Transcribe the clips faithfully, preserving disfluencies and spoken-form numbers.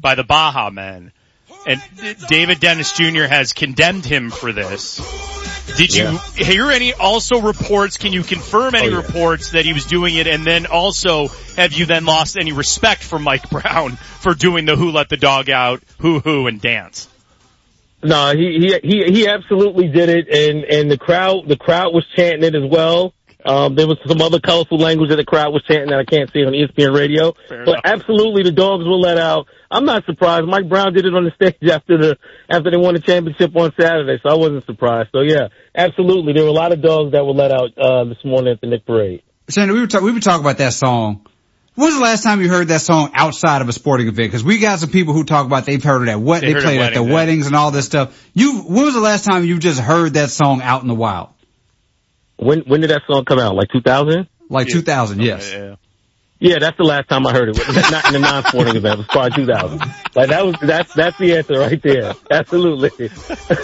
by the Baja Men. And David Dennis Junior has condemned him for this. Did you yeah. hear any also reports? Can you confirm any oh, yeah. reports that he was doing it? And then also, have you then lost any respect for Mike Brown for doing the who let the dog out, hoo hoo, and dance? No, he, he, he, he absolutely did it. And, and the crowd, the crowd was chanting it as well. Um, there was some other colorful language that the crowd was chanting that I can't see on E S P N radio. Fair but enough. Absolutely, the dogs were let out. I'm not surprised. Mike Brown did it on the stage after the after they won the championship on Saturday, so I wasn't surprised. So yeah, absolutely, there were a lot of dogs that were let out uh, this morning at the Nick Parade. Shannon, we were talking we were talking about that song. When was the last time you heard that song outside of a sporting event? Because we got some people who talk about they've heard it at what they, they played at the weddings and all this stuff. You, when was the last time you just heard that song out in the wild? When when did that song come out? Like two thousand? Like yeah. two thousand, yes. Okay, yeah. yeah, that's the last time I heard it. Not in the non-sporting event. It was probably two thousand. Like that was that's that's the answer right there. Absolutely.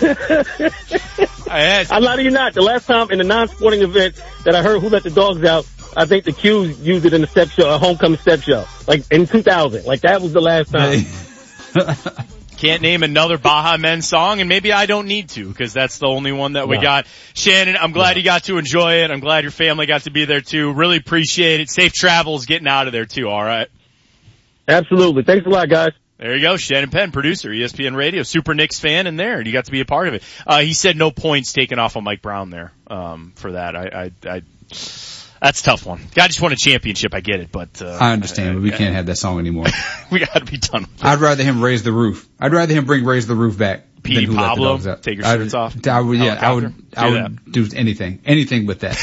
I'm not even not. The last time in the non-sporting event that I heard Who Let the Dogs Out, I think the Q's used it in the step show, a homecoming step show, like in two thousand. Like that was the last time. Can't name another Baja Men song, and maybe I don't need to, because that's the only one that we no. got. Shannon, I'm glad no. you got to enjoy it. I'm glad your family got to be there, too. Really appreciate it. Safe travels getting out of there, too, all right? Absolutely. Thanks a lot, guys. There you go. Shannon Penn, producer, E S P N Radio, super Knicks fan in there, and you got to be a part of it. Uh, he said no points taken off on Mike Brown there um, for that. I, I, I That's a tough one. I just won a championship. I get it, but uh, I understand, I, but we I, can't have that song anymore. We got to be done with it. I'd rather him raise the roof. I'd rather him bring raise the roof back. P. Pablo, take your shirts off. I would, yeah, I would, I would do anything, anything but that.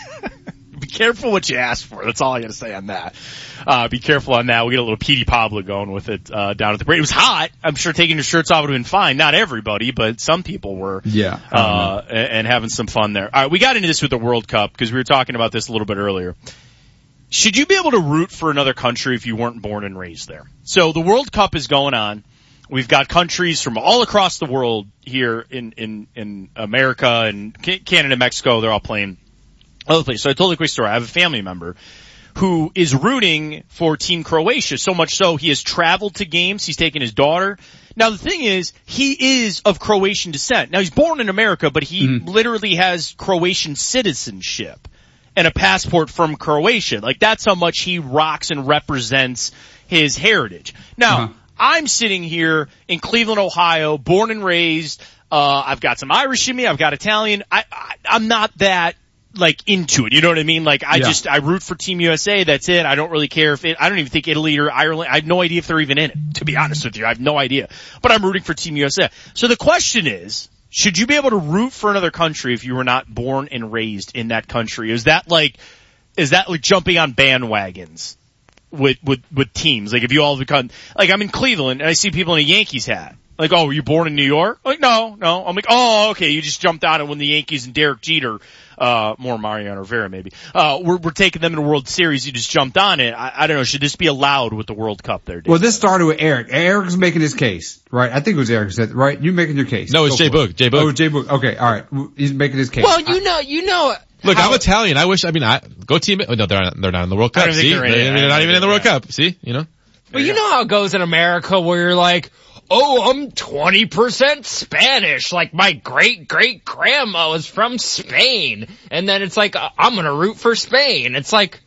Be careful what you ask for. That's all I got to say on that. Uh, be careful on that. We get a little P D Pablo going with it, uh, down at the break. It was hot. I'm sure taking your shirts off would have been fine. Not everybody, but some people were. Yeah. Uh, and, and having some fun there. All right. We got into this with the World Cup because we were talking about this a little bit earlier. Should you be able to root for another country if you weren't born and raised there? So the World Cup is going on. We've got countries from all across the world here in, in, in America and Canada, Mexico. They're all playing other places. So I told a quick story. I have a family member who is rooting for Team Croatia, so much so he has traveled to games. He's taken his daughter. Now, the thing is, he is of Croatian descent. Now, he's born in America, but he mm-hmm. literally has Croatian citizenship and a passport from Croatia. Like, that's how much he rocks and represents his heritage. Now, uh-huh. I'm sitting here in Cleveland, Ohio, born and raised. Uh, I've got some Irish in me. I've got Italian. I, I, I'm not that like into it, you know what I mean? Like I yeah. just, I root for Team U S A, that's it. I don't really care if it, I don't even think Italy or Ireland, I have no idea if they're even in it, to be honest with you. I have no idea. But I'm rooting for Team U S A. So the question is, should you be able to root for another country if you were not born and raised in that country? Is that like, is that like jumping on bandwagons with, with, with teams? Like if you all become, like I'm in Cleveland and I see people in a Yankees hat. Like, oh, were you born in New York? Like, no, no. I'm like, oh, okay, you just jumped on it when the Yankees and Derek Jeter, uh, more Mariano Rivera maybe, uh, we're, we're taking them in the World Series. You just jumped on it. I, I don't know. Should this be allowed with the World Cup there, Dave? Well, this started with Eric. Eric's making his case, right? I think it was Eric who said, right? You making your case. No, it's Jay Boog. Jay Boog. Oh, Jay Boog. Okay, all right. He's making his case. Well, you know, you know. Look, how, I'm Italian. I wish, I mean, I, go team, oh, no, they're not, they're not in the World Cup. See? They're, they're, they're not even in the World Cup. See? You know? Well, you know how it goes in America where you're like, oh, I'm twenty percent Spanish. Like my great great grandma was from Spain. And then it's like, I'm gonna root for Spain. It's like,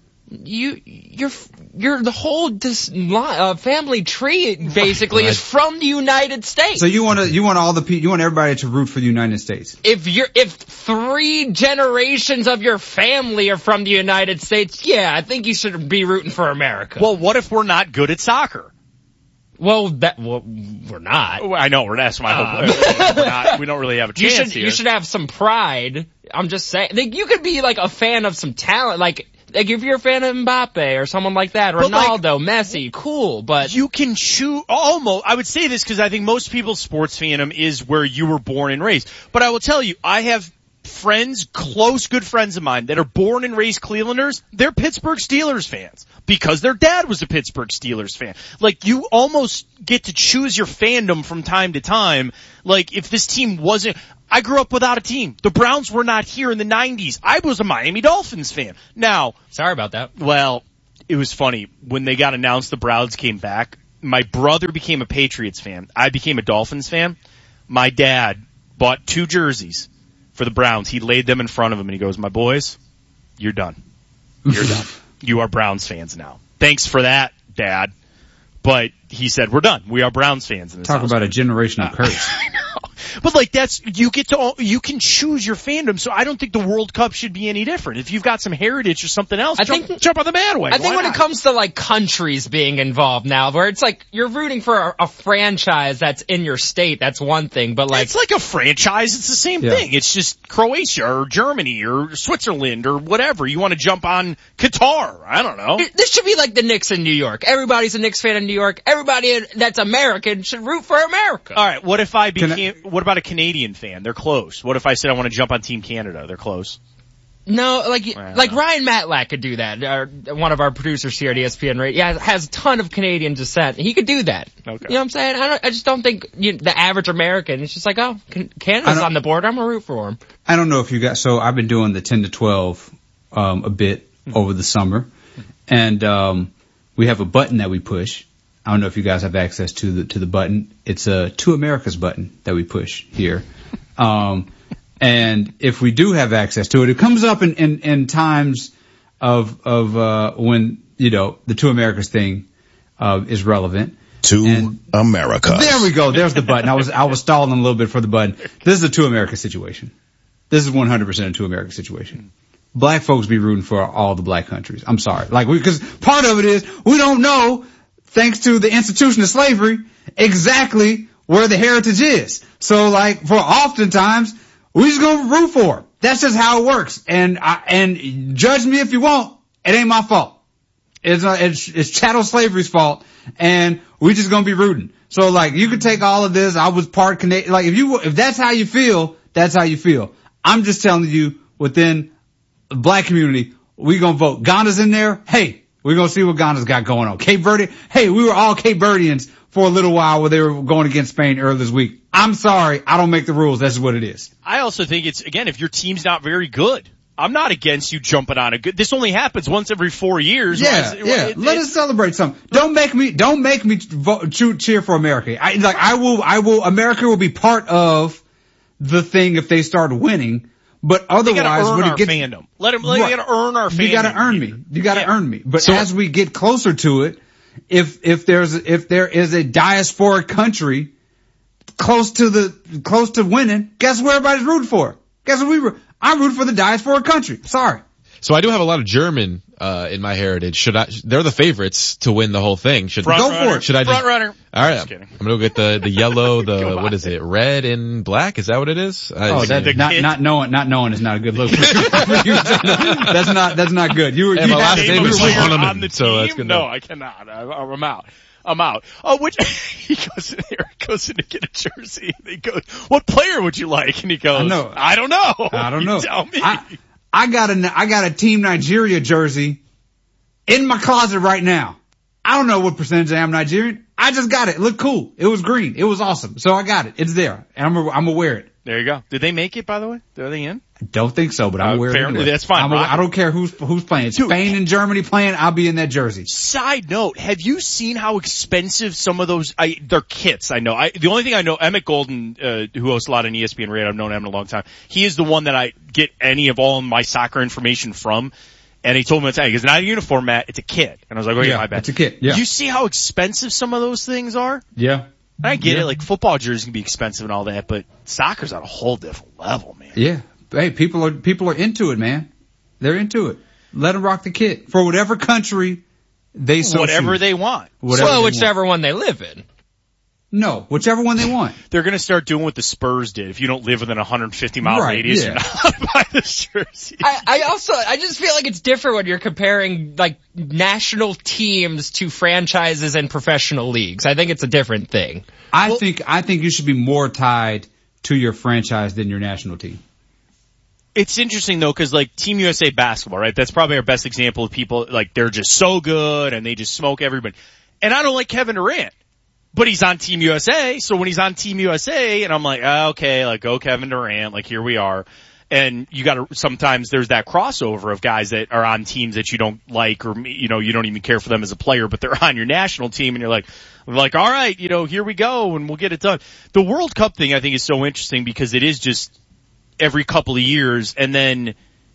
you, you're, you're the whole this, uh, family tree basically is from the United States. So you want to, you want all the people, you want everybody to root for the United States. If you're, if three generations of your family are from the United States, yeah, I think you should be rooting for America. Well, what if we're not good at soccer? Well, that, well, we're not. Well, I know, we're, that's my uh, hope. We're not, we don't really have a chance you should, here. You should have some pride. I'm just saying, like, you could be like a fan of some talent, like, Like if you're a fan of Mbappe or someone like that, Ronaldo, like, Messi, cool, but you can choose almost. I would say this because I think most people's sports fandom is where you were born and raised. But I will tell you, I have friends, close, good friends of mine that are born and raised Clevelanders. They're Pittsburgh Steelers fans because their dad was a Pittsburgh Steelers fan. Like you almost get to choose your fandom from time to time. Like if this team wasn't. I grew up without a team. The Browns were not here in the nineties. I was a Miami Dolphins fan. Now, sorry about that. Well, it was funny. When they got announced the Browns came back, my brother became a Patriots fan. I became a Dolphins fan. My dad bought two jerseys for the Browns. He laid them in front of him and he goes, my boys, you're done. You're done. You are Browns fans now. Thanks for that, Dad. But he said, we're done. We are Browns fans in this Talk house. about a generational curse. I know. But like that's, you get to, you can choose your fandom, so I don't think the World Cup should be any different. If you've got some heritage or something else, I jump, think, jump on the bandwagon. I think Why when not? it comes to like countries being involved now, where it's like you're rooting for a, a franchise that's in your state, that's one thing, but like. It's like a franchise, it's the same Yeah. thing. It's just Croatia or Germany or Switzerland or whatever. You want to jump on Qatar. I don't know. It- This should be like the Knicks in New York. Everybody's a Knicks fan in New York. Everybody that's American should root for America. All right, what if I Can became, what about a Canadian fan? They're close. What if I said I want to jump on Team Canada? They're close. No, like Well, like Ryan Matlack could do that. Our, one of our producers here at E S P N Radio yeah, has a ton of Canadian descent. He could do that. Okay. You know what I'm saying? I don't. I just don't think you know, the average American is just like, oh, Can- Canada's on the board. I'm gonna root for him. I don't know if you got, so I've been doing the ten to twelve, um, a bit over the summer. And, um, we have a button that we push. I don't know if you guys have access to the, to the button. It's a To America's button that we push here. Um, and if we do have access to it, it comes up in, in, in times of, of, uh, when, you know, the To America's thing, uh, is relevant. To And- America. There we go. There's the button. I was, I was stalling a little bit for the button. This is a To America situation. This is one hundred percent a To America situation. Black folks be rooting for all the black countries. I'm sorry. Like we, cause part of it is we don't know, thanks to the institution of slavery, exactly where the heritage is. So like for oftentimes, we just gonna root for it. That's just how it works. And I, and judge me if you want. It ain't my fault. It's, uh, it's, it's chattel slavery's fault. And we just gonna be rooting. So like you could take all of this. I was part Canadian. Like if you, if that's how you feel, that's how you feel. I'm just telling you within the black community, we gonna vote. Ghana's in there. Hey, we're gonna see what Ghana's got going on. Cape Verde. Hey, we were all Cape Verdeans for a little while where they were going against Spain earlier this week. I'm sorry. I don't make the rules. That's what it is. I also think it's, again, if your team's not very good, I'm not against you jumping on a good, this only happens once every four years. Yeah, Why is it- yeah. it- Let it- us celebrate something. Don't make me, don't make me vote, cheer, cheer for America. I, like, I will, I will, America will be part of the thing if they start winning. But You otherwise, gotta earn when our it gets, fandom. Let him, let, Right. you gotta earn our fandom. you gotta earn me. You gotta Yeah. earn me. But So- as we get closer to it, if, if there's, if there is a diasporic country close to the, close to winning, guess where everybody's rooting for? Guess what we were, I'm rooting for the diasporic country. Sorry. So I do have a lot of German uh in my heritage. Should I? They're the favorites to win the whole thing. Should Front Go runner. for it. Should I just? Front runner. All right, Just kidding. I'm gonna go get the the yellow, the Come on. what is it? Red and black. Is that what it is? I- Oh, that, the not, kid- not knowing, not knowing is not a good look. that's not, that's not good. You were, Hey, you my last have to- name Name a is player Solomon, on the so team? that's good No, enough. I cannot. I, I'm out. I'm out. Oh, which he goes in there, goes in to get a jersey. And he goes, "What player would you like?" And he goes, I know. I don't know. I don't You know. tell me." I, I got a, I got a Team Nigeria jersey in my closet right now. I don't know what percentage I am Nigerian. I just got it. It looked cool. It was green. It was awesome. So I got it. It's there. And I'm, I'm gonna wear it. There you go. Did they make it, by the way? Are they in? I don't think so, but I'm Uh, gonna wear fair- it anyway. that's fine. I'm a, Rock it. I don't care who's, who's playing. Dude. Spain and Germany playing, I'll be in that jersey. Side note, have you seen how expensive some of those, I, they're kits, I know. I, the only thing I know, Emmett Golden, uh, who hosts a lot on E S P N Radio, I've known him a long time. He is the one that I get any of all my soccer information from. And he told me, he goes, not a uniform, Matt, it's a kit. And I was like, oh yeah, Yeah, my bad. it's a kit, yeah. You see how expensive some of those things are? Yeah. I get Yeah. it, like football jerseys can be expensive and all that, but soccer's on a whole different level, man. Yeah. Hey, people are, people are into it, man. They're into it. Let them rock the kit for whatever country they so Whatever choose. they want. Whatever well, they want. whichever one they live in. No, whichever one they want. They're gonna start doing what the Spurs did if you don't live within a one hundred fifty mile Right, radius, yeah. you're not allowed to buy this jersey. I, I also, I just feel like it's different when you're comparing like national teams to franchises and professional leagues. I think it's a different thing. I think I think you should be more tied to your franchise than your national team. It's interesting though, cause like Team U S A basketball, right? That's probably our best example of people, like they're just so good and they just smoke everybody. And I don't like Kevin Durant, but he's on Team U S A. So when he's on Team U S A and I'm like, oh, okay, like go Kevin Durant, like here we are. And you got to, sometimes there's that crossover of guys that are on teams that you don't like, or, you know, you don't even care for them as a player, but they're on your national team, and you're like, like, all right, you know, here we go, and we'll get it done. The World Cup thing, I think, is so interesting because it is just every couple of years, and then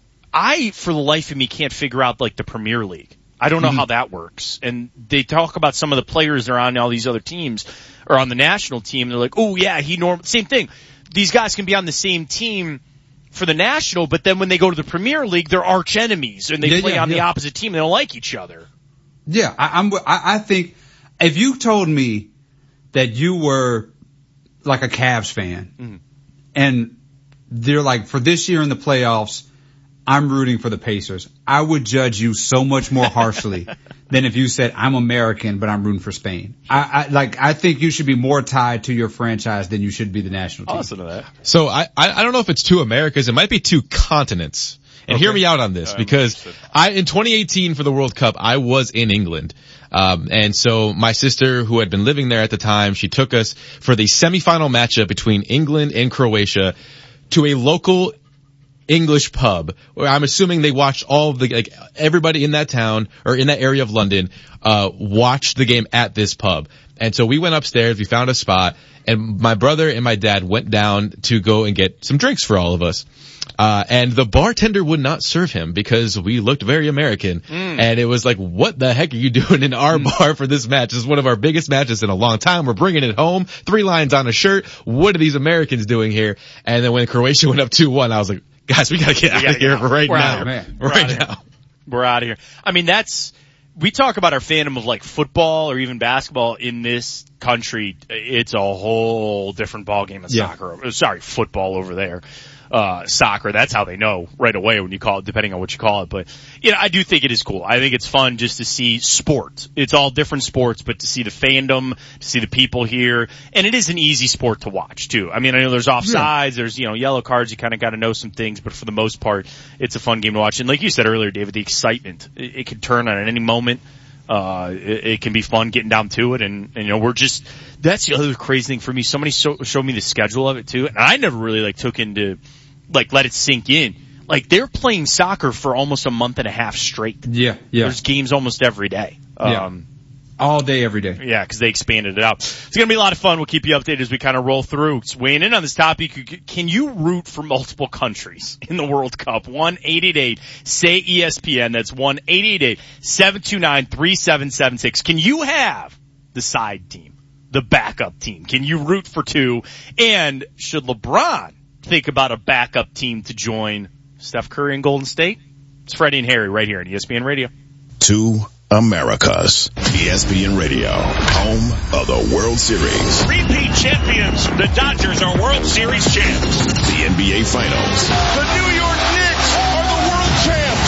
I, for the life of me, can't figure out, like, the Premier League. I don't know mm-hmm. how that works. And they talk about some of the players that are on all these other teams, or on the national team, they're like, oh yeah, he norm, same thing. These guys can be on the same team for the national, but then when they go to the Premier League, they're arch enemies, and they yeah, play yeah, on yeah. the opposite team. They don't like each other. Yeah, I, I'm. I, I think if you told me that you were like a Cavs fan, mm-hmm. and they're like, for this year in the playoffs, I'm rooting for the Pacers, I would judge you so much more harshly than if you said I'm American, but I'm rooting for Spain. I, I like. I think you should be more tied to your franchise than you should be the national team. I'll listen to that. So I, I don't know if it's two Americas. It might be two continents. And okay. hear me out on this, because I, in twenty eighteen for the World Cup, I was in England. Um, and so my sister, who had been living there at the time, she took us for the semifinal matchup between England and Croatia to a local English pub, where I'm assuming they watched all of the, like, everybody in that town or in that area of London, uh, watched the game at this pub. And so we went upstairs, we found a spot, and my brother and my dad went down to go and get some drinks for all of us. Uh, and the bartender would not serve him because we looked very American. Mm. And it was like, what the heck are you doing in our mm. bar for this match? This is one of our biggest matches in a long time. We're bringing it home. Three lines on a shirt. What are these Americans doing here? And then when Croatia went up two one, I was like, guys, we gotta get we out of here right We're now. Out man. Right now. Here. We're out of here. I mean, that's, we talk about our fandom of like football or even basketball in this country. It's a whole different ballgame of yeah. soccer. Sorry, football over there. Uh, soccer, that's how they know right away when you call it, depending on what you call it. But, you know, I do think it is cool. I think it's fun just to see sport. It's all different sports, but to see the fandom, to see the people here. And it is an easy sport to watch, too. I mean, I know there's offsides, yeah. there's, you know, yellow cards, you kind of got to know some things, but for the most part, it's a fun game to watch. And like you said earlier, David, the excitement, it, it can turn on at any moment. Uh, it, it can be fun getting down to it, and, and, you know, we're just, that's the other crazy thing for me. Somebody so, showed me the schedule of it, too, and I never really, like, took into, like, let it sink in. Like, they're playing soccer for almost a month and a half straight. Yeah, yeah. There's games almost every day. Yeah. Um, all day, every day. Yeah, because they expanded it out. It's going to be a lot of fun. We'll keep you updated as we kind of roll through. Just weighing in on this topic, can you root for multiple countries in the World Cup? one eight eight eight say E S P N. That's one eight eight eight seven two nine three seven seven six. Can you have the side team, the backup team? Can you root for two? And should LeBron think about a backup team to join Steph Curry and Golden State? It's Freddie and Harry right here on E S P N Radio. Two Americas. E S P N Radio, home of the World Series. Repeat champions. The Dodgers are World Series champs. The N B A Finals. The New York Knicks are the world champs.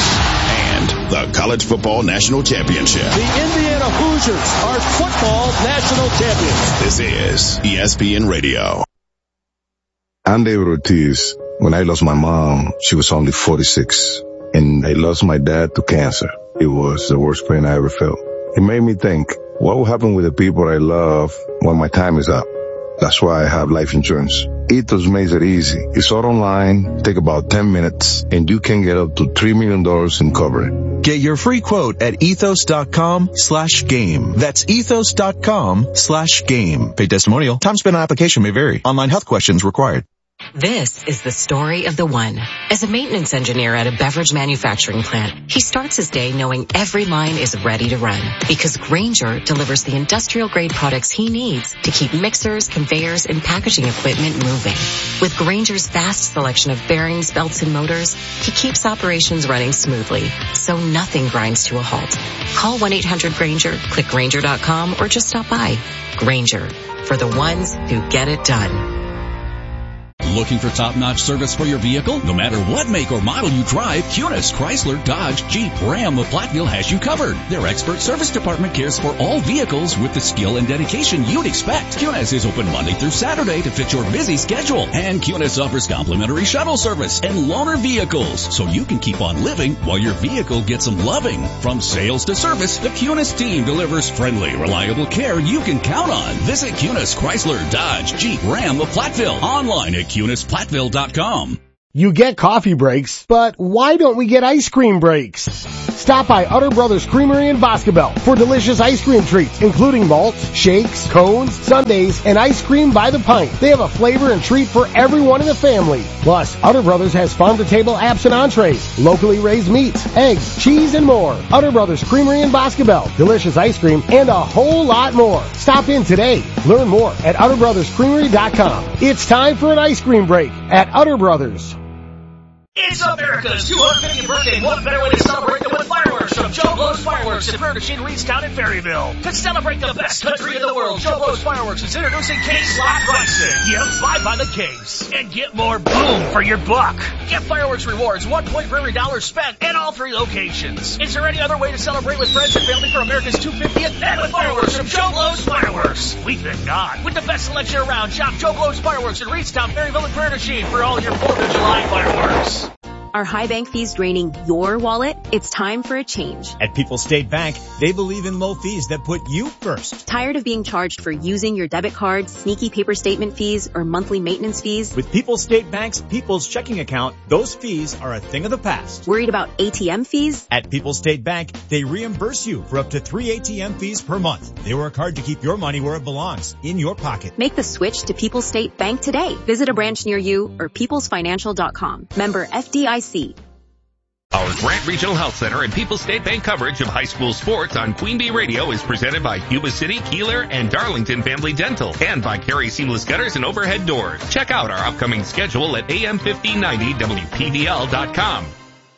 And the College Football National Championship. The Indiana Hoosiers are football national champions. This is E S P N Radio. I'm David Ortiz. When I lost my mom, she was only forty-six. And I lost my dad to cancer. It was the worst pain I ever felt. It made me think, what will happen with the people I love when my time is up? That's why I have life insurance. Ethos makes it easy. It's all online, take about ten minutes, and you can get up to three million dollars in coverage. Get your free quote at ethos.com slash game. That's ethos.com slash game. Paid testimonial. Time spent on application may vary. Online health questions required. This is the story of the one. As a maintenance engineer at a beverage manufacturing plant, he starts his day knowing every line is ready to run because Grainger delivers the industrial-grade products he needs to keep mixers, conveyors, and packaging equipment moving. With Grainger's vast selection of bearings, belts, and motors, he keeps operations running smoothly, so nothing grinds to a halt. Call one eight hundred Grainger, click Grainger dot com, or just stop by. Grainger, for the ones who get it done. Looking for top-notch service for your vehicle? No matter what make or model you drive, Kunes, Chrysler, Dodge, Jeep, Ram, or Platteville has you covered. Their expert service department cares for all vehicles with the skill and dedication you'd expect. Kunes is open Monday through Saturday to fit your busy schedule. And Kunes offers complimentary shuttle service and loaner vehicles, so you can keep on living while your vehicle gets some loving. From sales to service, the Kunes team delivers friendly, reliable care you can count on. Visit Kunes, Chrysler, Dodge, Jeep, Ram, or Platteville online at Kunes Platteville dot com. You get coffee breaks, but why don't we get ice cream breaks? Stop by Utter Brothers Creamery in Boscobel for delicious ice cream treats, including malts, shakes, cones, sundaes, and ice cream by the pint. They have a flavor and treat for everyone in the family. Plus, Utter Brothers has farm-to-table apps and entrees, locally raised meats, eggs, cheese, and more. Utter Brothers Creamery in Boscobel, delicious ice cream, and a whole lot more. Stop in today. Learn more at utter brothers creamery dot com. It's time for an ice cream break at Utter Brothers. It's America's two hundred fiftieth birthday. What better way to celebrate than with fireworks from Joe Blow's Fireworks in Furniture, Reedstown, and Ferryville. To celebrate the best country in the world, Joe Blow's Fireworks is introducing case lot pricing. Yep, buy by the case and get more boom for your buck. Get fireworks rewards, one point for every dollar spent at all three locations. Is there any other way to celebrate with friends and family for America's two hundred fiftieth and with fireworks from Joe Blow's Fireworks? We think not. With the best selection around, shop Joe Blow's Fireworks in Reedstown, Ferryville, and Furniture for all your fourth of July fireworks. Are high bank fees draining your wallet? It's time for a change. At People's State Bank, they believe in low fees that put you first. Tired of being charged for using your debit card, sneaky paper statement fees, or monthly maintenance fees? With People's State Bank's People's Checking Account, those fees are a thing of the past. Worried about A T M fees? At People's State Bank, they reimburse you for up to three A T M fees per month. They work hard to keep your money where it belongs, in your pocket. Make the switch to People's State Bank today. Visit a branch near you or peoples financial dot com. Member F D I C. Our Grant Regional Health Center and People's State Bank coverage of high school sports on Queen Bee Radio is presented by Yuba City, Keeler, and Darlington Family Dental, and by Carey Seamless Gutters and Overhead Doors. Check out our upcoming schedule at A M fifteen ninety W P V L dot com.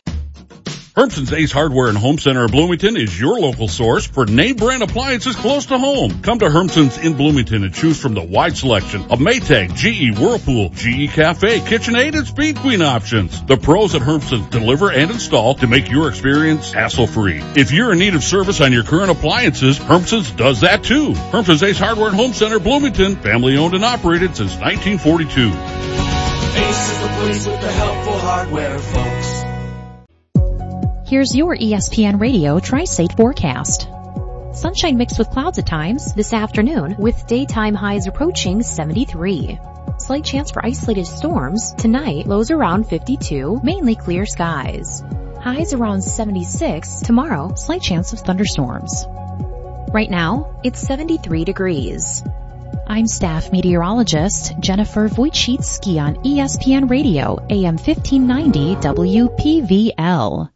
Hermson's Ace Hardware and Home Center of Bloomington is your local source for name brand appliances close to home. Come to Hermson's in Bloomington and choose from the wide selection of Maytag, G E, Whirlpool, G E Cafe, KitchenAid, and Speed Queen options. The pros at Hermson's deliver and install to make your experience hassle-free. If you're in need of service on your current appliances, Hermson's does that too. Hermson's Ace Hardware and Home Center, Bloomington, family owned and operated since nineteen forty-two. Ace is the place with the helpful hardware, folks. Here's your E S P N Radio Tri-State forecast. Sunshine mixed with clouds at times this afternoon, with daytime highs approaching seventy-three. Slight chance for isolated storms. Tonight, lows around fifty-two, mainly clear skies. Highs around seventy-six. Tomorrow, slight chance of thunderstorms. Right now, it's seventy-three degrees. I'm staff meteorologist Jennifer Wojcicki on E S P N Radio, A M fifteen ninety W P V L.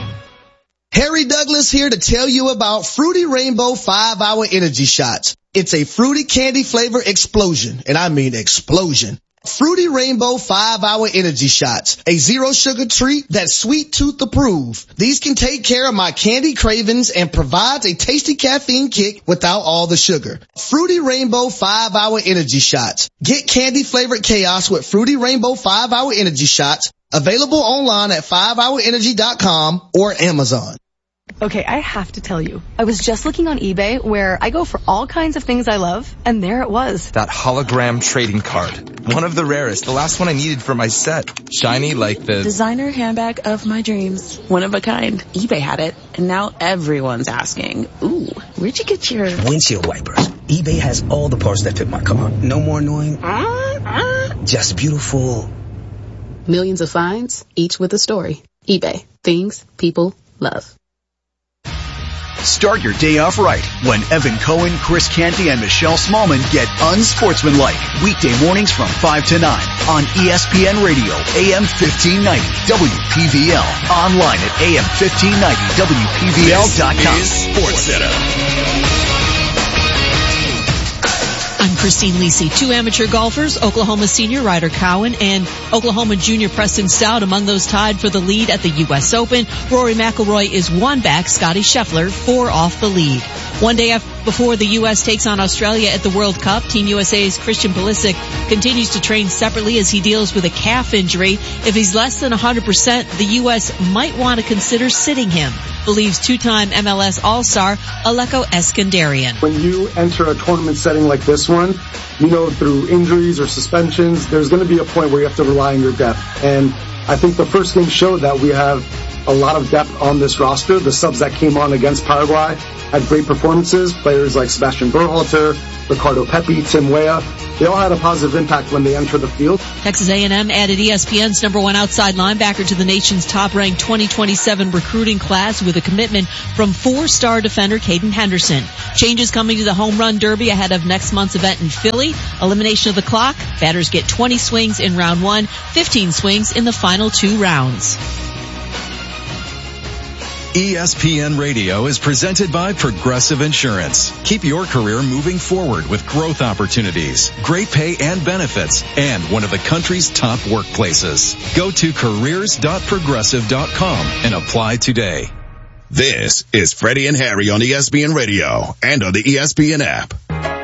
Harry Douglas here to tell you about Fruity Rainbow five hour Energy Shots. It's a fruity candy flavor explosion, and I mean explosion. Fruity Rainbow five hour Energy Shots, a zero sugar treat that's sweet tooth approved. These can take care of my candy cravings and provides a tasty caffeine kick without all the sugar. Fruity Rainbow five hour Energy Shots. Get candy flavored chaos with Fruity Rainbow five hour Energy Shots. Available online at five hour energy dot com or Amazon. Okay, I have to tell you, I was just looking on eBay where I go for all kinds of things I love, and there it was. That hologram trading card. One of the rarest, the last one I needed for my set. Shiny like the designer handbag of my dreams. One of a kind. eBay had it, and now everyone's asking, ooh, where'd you get your windshield wipers? eBay has all the parts that fit my car. No more annoying, uh, uh. just beautiful. Millions of finds, each with a story. eBay. Things people love. Start your day off right when Evan Cohen, Chris Canty, and Michelle Smallman get unsportsmanlike. Weekday mornings from five to nine on E S P N Radio, A M fifteen ninety W P V L. Online at A M fifteen ninety W P V L dot com. This is SportsCenter. I'm Christine Lisi. Two amateur golfers, Oklahoma senior Ryder Cowan and Oklahoma junior Preston Stout, among those tied for the lead at the U S Open. Rory McIlroy is one back, Scotty Scheffler four off the lead. One day after, before the U S takes on Australia at the World Cup, Team U S A's Christian Pulisic continues to train separately as he deals with a calf injury. If he's less than one hundred percent, the U S might want to consider sitting him, believes two-time M L S All-Star Aleko Eskandarian. When you enter a tournament setting like this one, you know, through injuries or suspensions, there's going to be a point where you have to rely on your depth. And I think the first game showed that we have a lot of depth on this roster. The subs that came on against Paraguay had great performances. Players like Sebastian Berhalter, Ricardo Pepi, Tim Weah, they all had a positive impact when they entered the field. Texas A and M added E S P N's number one outside linebacker to the nation's top-ranked twenty twenty-seven recruiting class with a commitment from four-star defender Caden Henderson. Changes coming to the home run derby ahead of next month's event in Philly. Elimination of the clock. Batters get twenty swings in round one, fifteen swings in the final two rounds. E S P N Radio is presented by Progressive Insurance. Keep your career moving forward with growth opportunities, great pay and benefits, and one of the country's top workplaces. Go to careers dot progressive dot com and apply today. This is Freddie and Harry on E S P N Radio and on the E S P N app.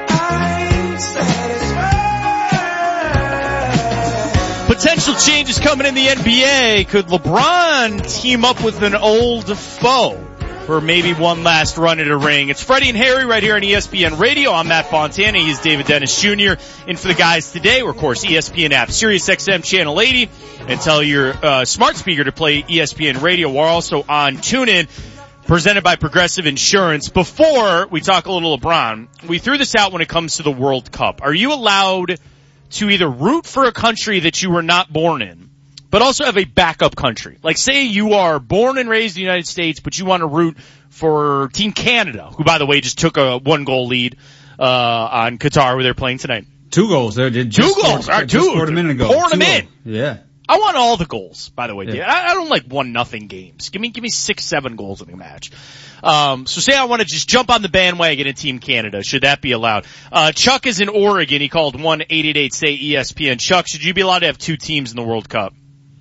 Potential changes coming in the N B A. Could LeBron team up with an old foe for maybe one last run at a ring? It's Freddie and Harry right here on E S P N Radio. I'm Matt Fontana. He's David Dennis Junior In for the guys today. We're, of course, E S P N app, Sirius X M Channel eighty. And tell your uh, smart speaker to play E S P N Radio. We're also on TuneIn, presented by Progressive Insurance. Before we talk a little LeBron, we threw this out when it comes to the World Cup. Are you allowed to either root for a country that you were not born in, but also have a backup country? Like, say you are born and raised in the United States, but you want to root for Team Canada, who, by the way, just took a one-goal lead uh on Qatar, where they're playing tonight. Two goals. They're just two goals. Scored, All right, two. Scored a minute ago. Pouring them in. Yeah. I want all the goals, by the way. Yeah. I, I don't like one nothing games. Give me, give me six, seven goals in a match. Um, so say I want to just jump on the bandwagon in Team Canada. Should that be allowed? Uh, Chuck is in Oregon. He called one eight eight eight say E S P N. Chuck, should you be allowed to have two teams in the World Cup?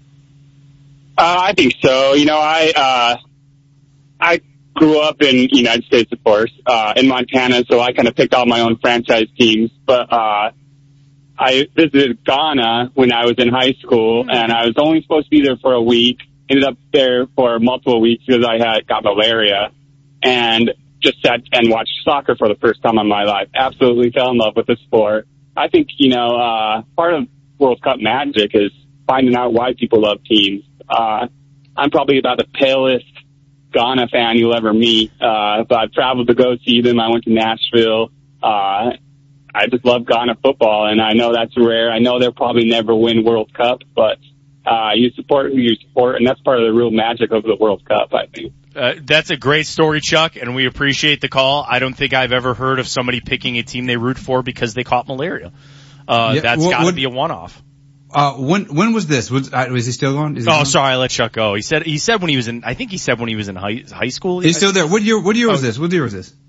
Uh, I think so. You know, I, uh, I grew up in the United States, of course, uh, in Montana, so I kind of picked all my own franchise teams, but, uh, I visited Ghana when I was in high school, and I was only supposed to be there for a week. Ended up there for multiple weeks because I had got malaria, and just sat and watched soccer for the first time in my life. Absolutely fell in love with the sport. I think, you know, uh, part of World Cup magic is finding out why people love teams. Uh, I'm probably about the palest Ghana fan you'll ever meet, uh, but I've traveled to go see them. I went to Nashville. Uh, I just love Ghana football, and I know that's rare. I know they'll probably never win World Cup, but uh, you support who you support, and that's part of the real magic of the World Cup, I think. Uh, that's a great story, Chuck, and we appreciate the call. I don't think I've ever heard of somebody picking a team they root for because they caught malaria. Uh, yeah, that's well, got to what, be a one-off. Uh, when when was this? Was, uh, was he still going? Is he oh, going? sorry, I let Chuck go. He said he said when he was in. I think he said when he was in high high school. He's still there. What year? What year was this? What year was this?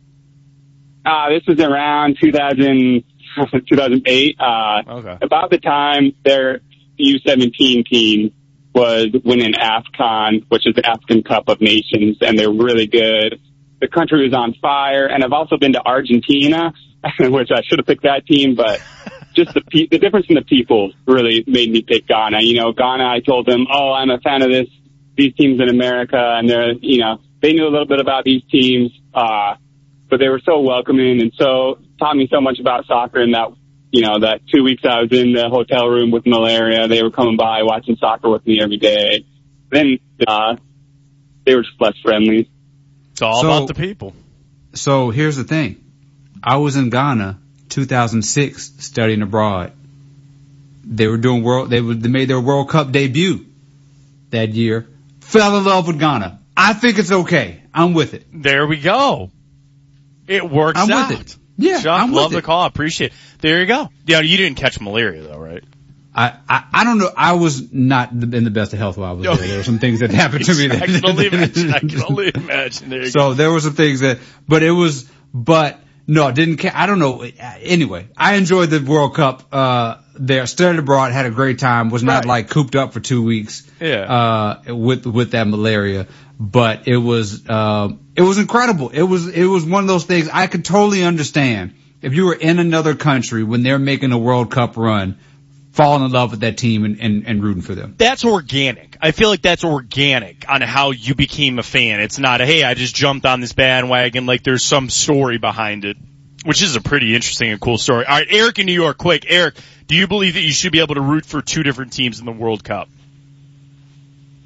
Uh, this was around two thousand. two thousand eight, uh, okay. About the time their U seventeen team was winning AFCON, which is the African Cup of Nations, and they're really good. The country was on fire, and I've also been to Argentina, which I should have picked that team, but just the pe- the difference in the people really made me pick Ghana. You know, Ghana, I told them, oh, I'm a fan of this, these teams in America, and they're, you know, they knew a little bit about these teams, uh, but they were so welcoming and so taught me so much about soccer. And that, you know, that two weeks I was in the hotel room with malaria, they were coming by watching soccer with me every day. Then, uh, they were just less friendly. It's all so, about the people. So here's the thing. I was in Ghana, two thousand six, studying abroad. They were doing world, they, were, they made their World Cup debut that year. Fell in love with Ghana. I think it's okay. I'm with it. There we go. It works I'm out. with it. Yeah, Chuck, I'm love with the it. call. Appreciate it. There you go. Yeah, you didn't catch malaria though, right? I, I, I don't know. I was not in the best of health while I was there. There were some things that happened to me. That, I can only imagine. I can only imagine. There you so go. there were some things that, but it was, but no, it didn't. Ca- I don't know. Anyway, I enjoyed the World Cup. Uh, there, studied abroad, had a great time. Was not Right. like cooped up for two weeks. Yeah. Uh, with with that malaria, but it was uh, it was incredible. It was it was one of those things I could totally understand if you were in another country when they're making a World Cup run, falling in love with that team and, and, and rooting for them. That's organic. I feel like that's organic on how you became a fan. It's not a, hey, I just jumped on this bandwagon. Like there's some story behind it, which is a pretty interesting and cool story. All right, Eric in New York, quick. Eric, do you believe that you should be able to root for two different teams in the World Cup?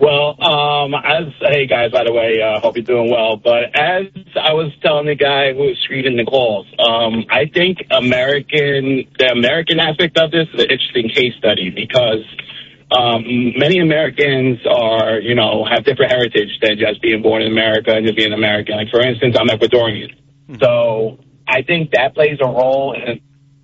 Well, um, as, hey guys, by the way, uh, hope you're doing well. But as I was telling the guy who was screening the calls, um, I think American, the American aspect of this is an interesting case study because, um, many Americans are, you know, have different heritage than just being born in America and just being American. Like, for instance, I'm Ecuadorian. Mm-hmm. So I think that plays a role in,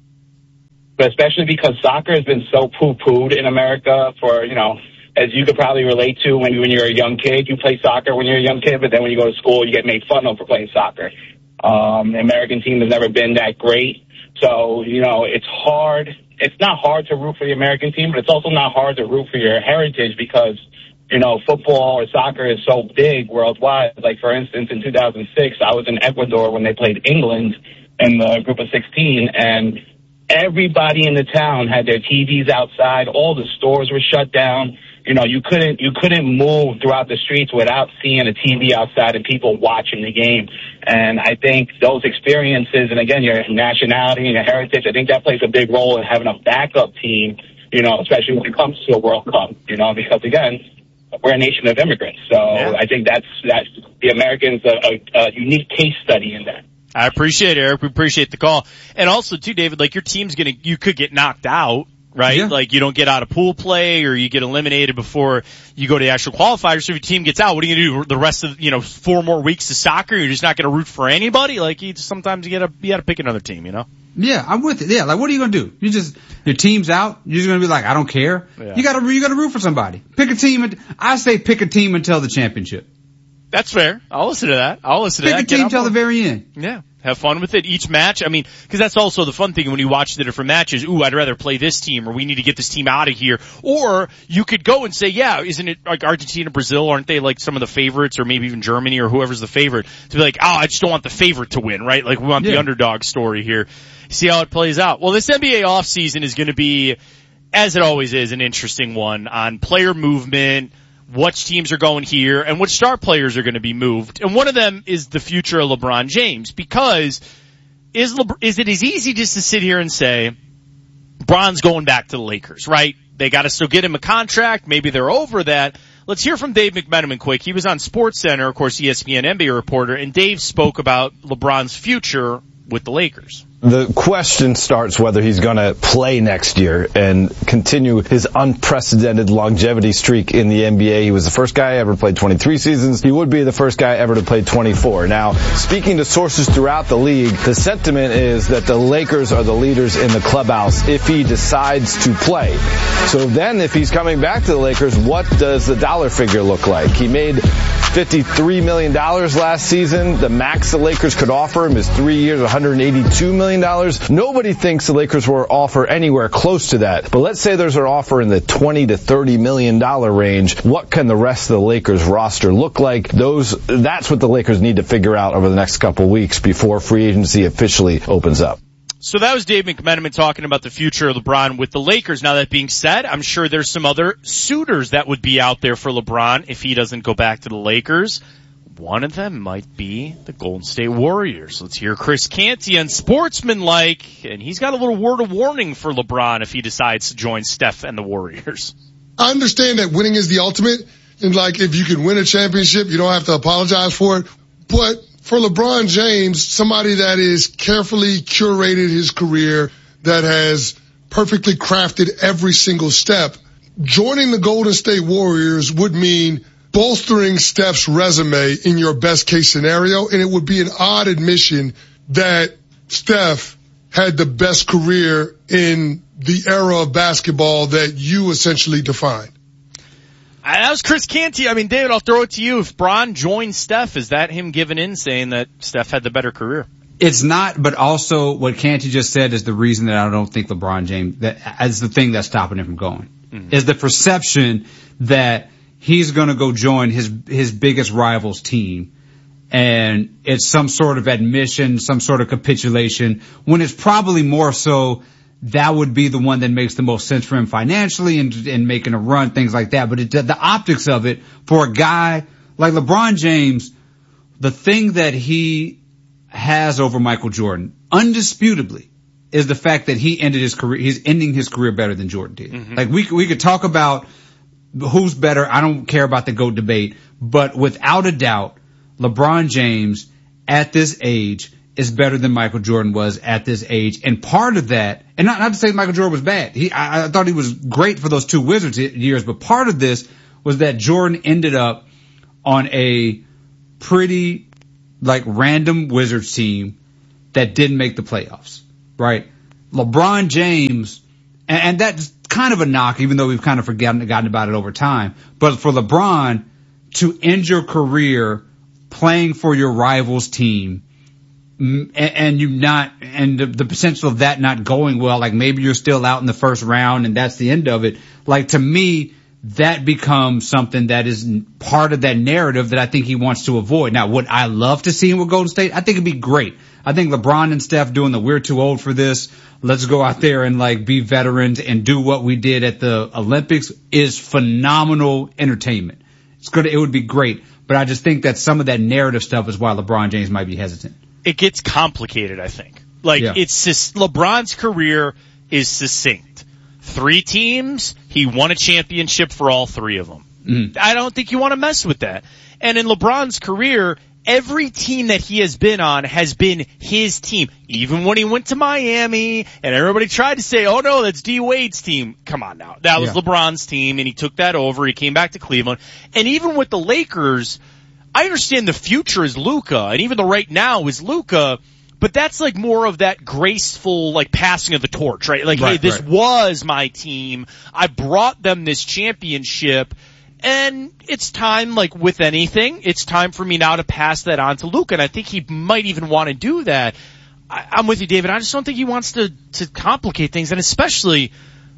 but especially because soccer has been so poo-pooed in America for, you know, as you could probably relate to when, you, when you're a young kid, you play soccer when you're a young kid, but then when you go to school, you get made fun of for playing soccer. Um, the American team has never been that great. So, you know, it's hard. It's not hard to root for the American team, but it's also not hard to root for your heritage because, you know, football or soccer is so big worldwide. Like, for instance, in two thousand six, I was in Ecuador when they played England in the group of sixteen, and everybody in the town had their T Vs outside. All the stores were shut down. You know, you couldn't you couldn't move throughout the streets without seeing a T V outside and people watching the game. And I think those experiences, and again, your nationality and your heritage, I think that plays a big role in having a backup team, you know, especially when it comes to a World Cup, you know, because, again, we're a nation of immigrants. So yeah. I think that's, that's the Americans, a, a, a unique case study in that. I appreciate it, Eric. We appreciate the call. And also, too, David, like, your team's gonna, you could get knocked out, right? Yeah. Like, you don't get out of pool play or you get eliminated before you go to the actual qualifiers. So if your team gets out, what are you gonna do the rest of, you know, four more weeks of soccer? You're just not gonna root for anybody? Like, you just, sometimes you gotta, you gotta pick another team, you know? Yeah, I'm with it. Yeah, like, what are you gonna do? You just, your team's out, you're just gonna be like, I don't care. Yeah. You gotta, you gotta root for somebody. Pick a team, and I say pick a team until the championship. That's fair. I'll listen to that. I'll listen pick to that. Pick a team until the very end. Yeah. Have fun with it. Each match, I mean, because that's also the fun thing when you watch the different matches. Ooh, I'd rather play this team, or we need to get this team out of here. Or you could go and say, yeah, isn't it like Argentina, Brazil? Aren't they like some of the favorites, or maybe even Germany, or whoever's the favorite? To be like, oh, I just don't want the favorite to win, right? Like, we want yeah. the underdog story here. See how it plays out. Well, this N B A offseason is going to be, as it always is, an interesting one on player movement, which teams are going here, and which star players are going to be moved. And one of them is the future of LeBron James, because is LeBron, is it as easy just to sit here and say, LeBron's going back to the Lakers, right? They got to still get him a contract. Maybe they're over that. Let's hear from Dave McMenamin quick. He was on SportsCenter, of course, E S P N N B A reporter, and Dave spoke about LeBron's future with the Lakers. The question starts whether he's going to play next year and continue his unprecedented longevity streak in the N B A. He was the first guy ever to play twenty-three seasons. He would be the first guy ever to play twenty-four. Now, speaking to sources throughout the league, the sentiment is that the Lakers are the leaders in the clubhouse if he decides to play. So then if he's coming back to the Lakers, what does the dollar figure look like? He made fifty-three million dollars last season. The max the Lakers could offer him is three years, one hundred eighty-two million dollars. Nobody thinks the Lakers will offer anywhere close to that. But let's say there's an offer in the twenty to thirty million dollars range. What can the rest of the Lakers roster look like? Those, that's what the Lakers need to figure out over the next couple of weeks before free agency officially opens up. So that was Dave McMenamin talking about the future of LeBron with the Lakers. Now, that being said, I'm sure there's some other suitors that would be out there for LeBron if he doesn't go back to the Lakers. One of them might be the Golden State Warriors. Let's hear Chris Canty on Sportsmanlike, and he's got a little word of warning for LeBron if he decides to join Steph and the Warriors. I understand that winning is the ultimate, and like if you can win a championship, you don't have to apologize for it. But for LeBron James, somebody that is carefully curated his career, that has perfectly crafted every single step, joining the Golden State Warriors would mean bolstering Steph's resume in your best case scenario, and it would be an odd admission that Steph had the best career in the era of basketball that you essentially defined. That was Chris Canty. I mean, David, I'll throw it to you. If Bron joined Steph, is that him giving in saying that Steph had the better career? It's not, but also what Canty just said is the reason that I don't think LeBron James, that is the thing that's stopping him from going, mm-hmm. is the perception that he's going to go join his his biggest rival's team, and it's some sort of admission, some sort of capitulation, when it's probably more so that would be the one that makes the most sense for him financially and, and making a run, things like that. But it, the optics of it for a guy like LeBron James, the thing that he has over Michael Jordan, undisputably, is the fact that he ended his career, he's ending his career better than Jordan did. Mm-hmm. Like we we could talk about who's better? I don't care about the GOAT debate, but without a doubt, LeBron James at this age is better than Michael Jordan was at this age. And part of that, and not, not to say Michael Jordan was bad. He, I, I thought he was great for those two Wizards years, but part of this was that Jordan ended up on a pretty, like, random Wizards team that didn't make the playoffs, right? LeBron James, and, and that's kind of a knock, even though we've kind of forgotten, forgotten about it over time. But for LeBron to end your career playing for your rival's team, and, and you not, and the, the potential of that not going well, like maybe you're still out in the first round and that's the end of it. Like, to me, that becomes something that is part of that narrative that I think he wants to avoid. Now, would I love to see him with Golden State? I think it'd be great. I think LeBron and Steph doing the we're too old for this, let's go out there and like be veterans and do what we did at the Olympics is phenomenal entertainment. It's good. It would be great. But I just think that some of that narrative stuff is why LeBron James might be hesitant. It gets complicated, I think. Like, yeah. it's just, LeBron's career is succinct. Three teams, he won a championship for all three of them. Mm. I don't think you want to mess with that. And in LeBron's career, every team that he has been on has been his team. Even when he went to Miami and everybody tried to say, oh no, that's D Wade's team. Come on now. That was yeah. LeBron's team and he took that over. He came back to Cleveland. And even with the Lakers, I understand the future is Luka and even the right now is Luka, but that's like more of that graceful like passing of the torch, right? Like, right, hey, this right. was my team. I brought them this championship. And it's time, like with anything, it's time for me now to pass that on to Luka. And I think he might even want to do that. I, I'm with you, David. I just don't think he wants to, to complicate things, and especially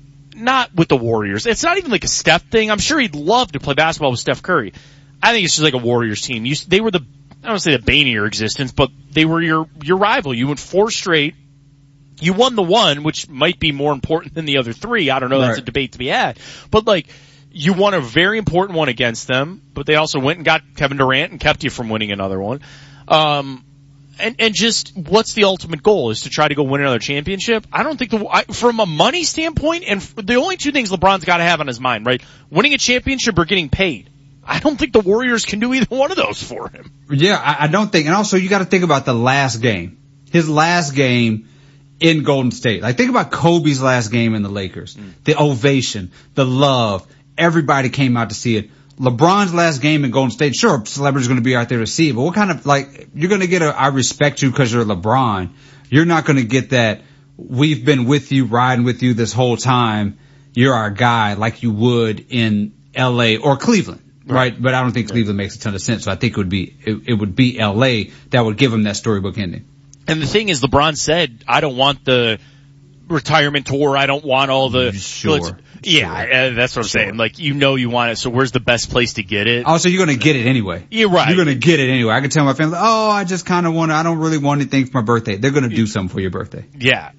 not with the Warriors. It's not even like a Steph thing. I'm sure he'd love to play basketball with Steph Curry. I think it's just like a Warriors team. You, they were the, I don't want to say the bane of your existence, but they were your, your rival. You went four straight. You won the one, which might be more important than the other three. I don't know. Right. That's a debate to be had. But like, you won a very important one against them, but they also went and got Kevin Durant and kept you from winning another one. Um, and, and just what's the ultimate goal is to try to go win another championship? I don't think the, I, from a money standpoint, and the only two things LeBron's got to have on his mind, right? Winning a championship or getting paid. I don't think the Warriors can do either one of those for him. Yeah, I, I don't think, and also you got to think about the last game. His last game in Golden State. Like, think about Kobe's last game in the Lakers. Mm. The ovation, the love. Everybody came out to see it. LeBron's last game in Golden State, sure, celebrities are going to be out there to see it, but what kind of, like, you're going to get a, I respect you because you're LeBron. You're not going to get that, we've been with you, riding with you this whole time. You're our guy, like you would in L A or Cleveland, right? right? But I don't think right. Cleveland makes a ton of sense, so I think it would be, it, it would be L A that would give him that storybook ending. And the thing is, LeBron said, I don't want the retirement tour. I don't want all the, sure. Yeah, sure. that's what I'm sure. saying. Like, you know you want it, so where's the best place to get it? Also, you're going to get it anyway. You're right. You're going to get it anyway. I can tell my family, oh, I just kind of want to, I don't really want anything for my birthday. They're going to do something for your birthday. Yeah.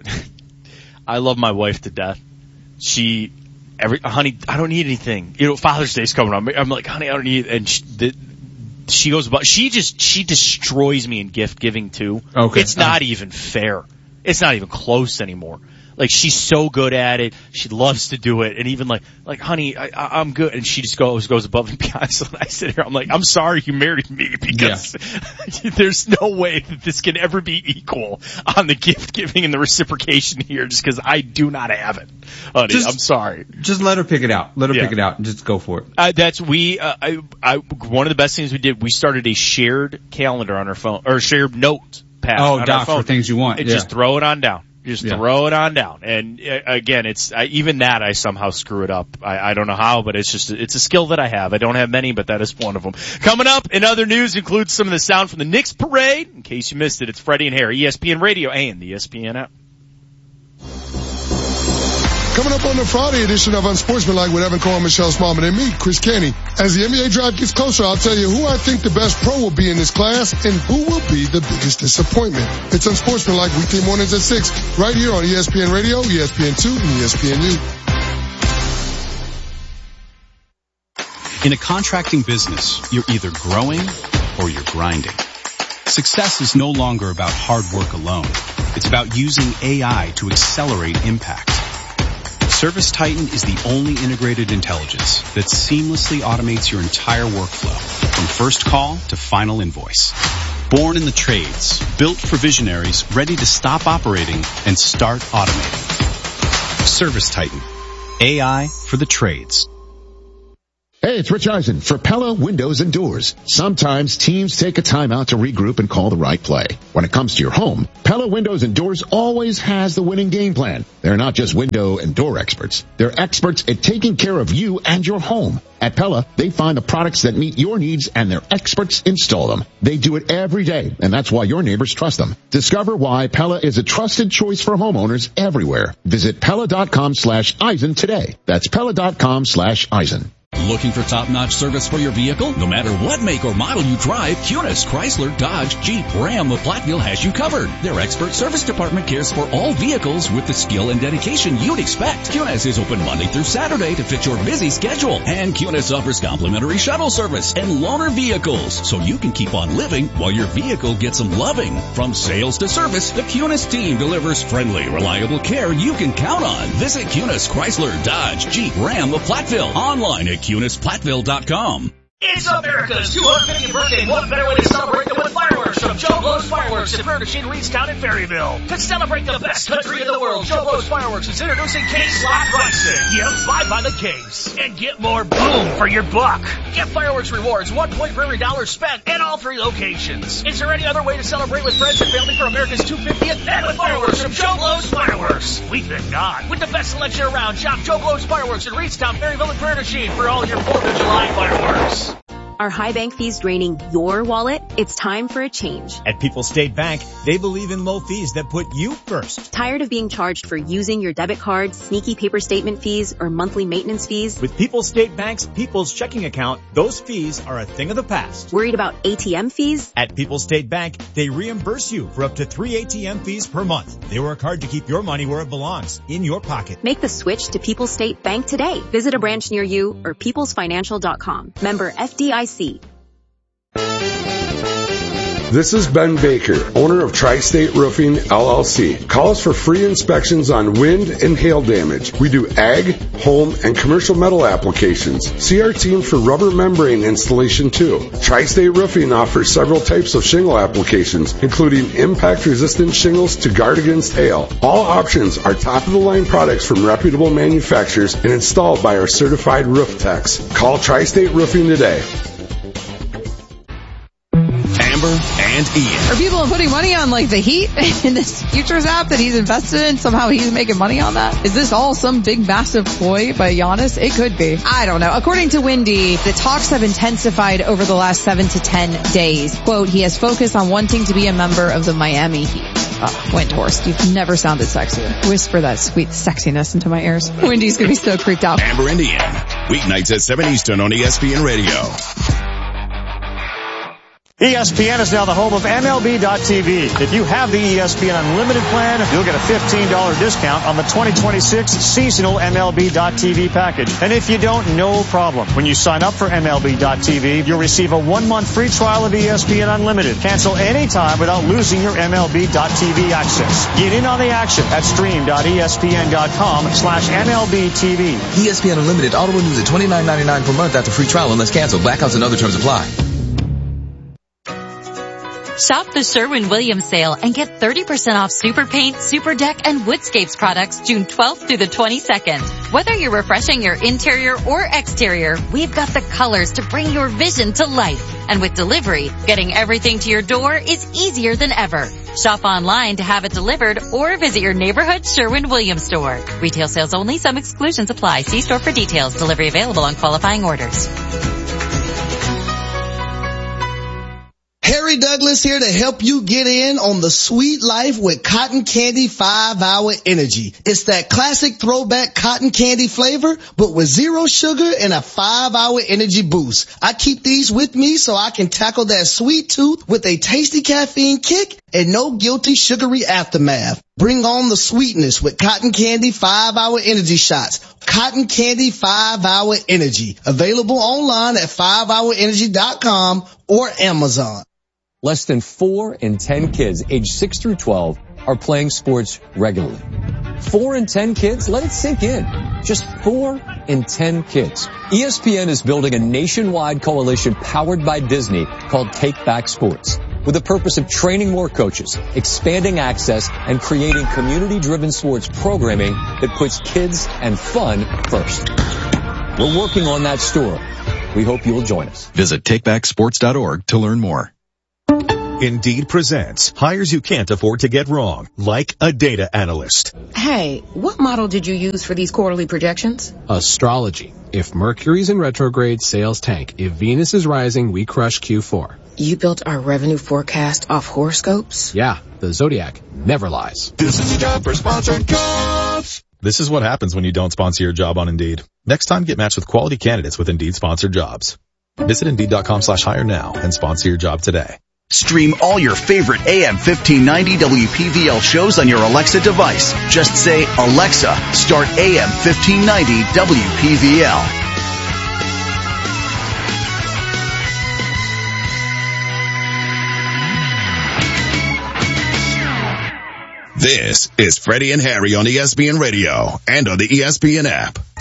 I love my wife to death. She, every, honey, I don't need anything. You know, Father's Day's coming up. I'm like, honey, I don't need, and she, the, she goes about, she just, she destroys me in gift giving too. Okay. It's not uh, even fair. It's not even close anymore. Like, she's so good at it. She loves to do it. And even like, like, honey, I, I, I'm good. And she just goes, goes above and beyond. So I sit here, I'm like, I'm sorry you married me because yeah. there's no way that this can ever be equal on the gift giving and the reciprocation here just because I do not have it. Honey, just, I'm sorry. Just let her pick it out. Let her yeah. pick it out and just go for it. Uh, that's, we, uh, I, I, one of the best things we did, we started a shared calendar on our phone, or shared note pad oh, on doc our phone. For things you want. And yeah. just throw it on down. Just yeah. throw it on down. And uh, again, it's, I, even that I somehow screw it up. I, I don't know how, but it's just, it's a skill that I have. I don't have many, but that is one of them. Coming up in other news includes some of the sound from the Knicks parade. In case you missed it, it's Freddie and Harry, E S P N Radio and the E S P N app. Coming up on the Friday edition of Unsportsmanlike with Evan Cohen, Michelle Smallman, and me, Chris Kenny. As the N B A draft gets closer, I'll tell you who I think the best pro will be in this class and who will be the biggest disappointment. It's Unsportsmanlike weekday mornings at six, right here on E S P N Radio, E S P N two, and E S P N U. In a contracting business, you're either growing or you're grinding. Success is no longer about hard work alone. It's about using A I to accelerate impact. ServiceTitan is the only integrated intelligence that seamlessly automates your entire workflow, from first call to final invoice. Born in the trades, built for visionaries ready to stop operating and start automating. ServiceTitan. A I for the trades. Hey, it's Rich Eisen for Pella Windows and Doors. Sometimes teams take a time out to regroup and call the right play. When it comes to your home, Pella Windows and Doors always has the winning game plan. They're not just window and door experts. They're experts at taking care of you and your home. At Pella, they find the products that meet your needs and their experts install them. They do it every day, and that's why your neighbors trust them. Discover why Pella is a trusted choice for homeowners everywhere. Visit Pella.com slash Eisen today. That's Pella.com slash Eisen. Looking for top-notch service for your vehicle? No matter what make or model you drive, Cunis, Chrysler, Dodge, Jeep, Ram, the Platteville has you covered. Their expert service department cares for all vehicles with the skill and dedication you'd expect. Cunis is open Monday through Saturday to fit your busy schedule. And Cunis offers complimentary shuttle service and loaner vehicles, so you can keep on living while your vehicle gets some loving. From sales to service, the Cunis team delivers friendly, reliable care you can count on. Visit Cunis, Chrysler, Dodge, Jeep, Ram, the Platteville. Online at Cunis Platteville dot com. It's America's two hundred fiftieth birthday. What better way to celebrate than with fireworks from Joe Blow's Fireworks in Prairie du Chien, Reedstown, and Ferryville. To celebrate the best country in the world, Joe Blow's Fireworks is introducing case slot pricing. Yep, buy by the case and get more boom for your buck. Get fireworks rewards, one point for every dollar spent at all three locations. Is there any other way to celebrate with friends and family for America's two hundred fiftieth and with fireworks from Joe Blow's Fireworks? We think not. With the best selection around, shop Joe Blow's Fireworks in Reedstown, Ferryville, and Prairie du Chien for all your fourth of July fireworks. Are high bank fees draining your wallet? It's time for a change. At People's State Bank, they believe in low fees that put you first. Tired of being charged for using your debit card, sneaky paper statement fees, or monthly maintenance fees? With People's State Bank's People's Checking Account, those fees are a thing of the past. Worried about A T M fees? At People's State Bank, they reimburse you for up to three A T M fees per month. They work hard to keep your money where it belongs, in your pocket. Make the switch to People's State Bank today. Visit a branch near you or peoples financial dot com. Member F D I C. This is Ben Baker, owner of Tri-State Roofing, L L C. Call us for free inspections on wind and hail damage. We do ag, home, and commercial metal applications. See our team for rubber membrane installation too. Tri-State Roofing offers several types of shingle applications, including impact-resistant shingles to guard against hail. All options are top-of-the-line products from reputable manufacturers and installed by our certified roof techs. Call Tri-State Roofing today. And Ian. Are people putting money on like the Heat in this futures app that he's invested in? Somehow he's making money on that? Is this all some big massive ploy by Giannis? It could be. I don't know. According to Windy, the talks have intensified over the last seven to ten days. Quote, he has focused on wanting to be a member of the Miami Heat. Oh, Windhorst, you've never sounded sexier. Whisper that sweet sexiness into my ears. Windy's gonna be so creeped out. Amber and Ian, weeknights at seven Eastern on E S P N Radio. E S P N is now the home of M L B dot T V. If you have the E S P N Unlimited plan, you'll get a fifteen dollars discount on the twenty twenty-six seasonal M L B dot T V package. And if you don't, no problem. When you sign up for M L B dot T V, you'll receive a one-month free trial of E S P N Unlimited. Cancel anytime without losing your M L B dot T V access. Get in on the action at stream dot E S P N dot com slash M L B T V. E S P N Unlimited auto renews at twenty-nine ninety-nine per month after free trial unless canceled. Blackouts and other terms apply. Shop the Sherwin-Williams sale and get thirty percent off Super Paint, Super Deck, and Woodscapes products June twelfth through the twenty-second. Whether you're refreshing your interior or exterior, we've got the colors to bring your vision to life. And with delivery, getting everything to your door is easier than ever. Shop online to have it delivered or visit your neighborhood Sherwin-Williams store. Retail sales only. Some exclusions apply. See store for details. Delivery available on qualifying orders. Harry Douglas here to help you get in on the sweet life with Cotton Candy five hour Energy. It's that classic throwback cotton candy flavor, but with zero sugar and a five hour energy boost. I keep these with me so I can tackle that sweet tooth with a tasty caffeine kick and no guilty sugary aftermath. Bring on the sweetness with Cotton Candy five hour Energy shots. Cotton Candy five hour Energy. Available online at five hour energy dot com or Amazon. Less than four in ten kids aged six through twelve are playing sports regularly. Four in ten kids? Let it sink in. Just four in ten kids. E S P N is building a nationwide coalition powered by Disney called Take Back Sports, with the purpose of training more coaches, expanding access, and creating community-driven sports programming that puts kids and fun first. We're working on that story. We hope you'll join us. Visit take back sports dot org to learn more. Indeed presents hires you can't afford to get wrong, like a data analyst. Hey, what model did you use for these quarterly projections? Astrology. If Mercury's in retrograde, sales tank. If Venus is rising, we crush Q four. You built our revenue forecast off horoscopes? Yeah, the Zodiac never lies. This is your job for sponsored jobs. This is what happens when you don't sponsor your job on Indeed. Next time, get matched with quality candidates with Indeed sponsored jobs. Visit Indeed.com slash hire now and sponsor your job today. Stream all your favorite A M fifteen ninety W P V L shows on your Alexa device. Just say, Alexa, start A M fifteen ninety W P V L. This is Freddie and Harry on E S P N Radio and on the E S P N app.